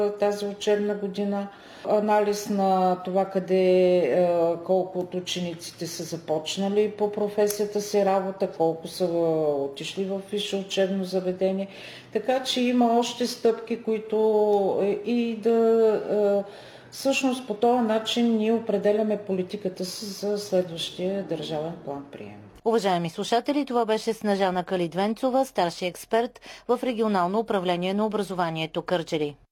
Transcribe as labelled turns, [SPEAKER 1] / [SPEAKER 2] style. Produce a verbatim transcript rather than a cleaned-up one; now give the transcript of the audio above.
[SPEAKER 1] тази учебна година. Анализ на това къде, колко от учениците са започнали по професията си работа, колко са отишли в висше учебно заведение. Така че има още стъпки, които и да... Всъщност по този начин ние определяме политиката си за следващия държавен план прием.
[SPEAKER 2] Уважаеми слушатели, това беше Снежана Калидвенцова, старши експерт в регионално управление на образованието Кърджали.